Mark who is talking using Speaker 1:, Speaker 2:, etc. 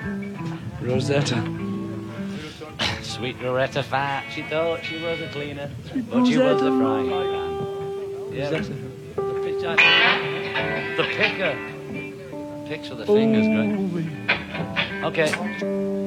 Speaker 1: Rosetta.
Speaker 2: Sweet Loretta Fat, she thought she was a cleaner, but she was a frying pan. Yeah, the picture. The picker. Picks with the fingers, great. Okay.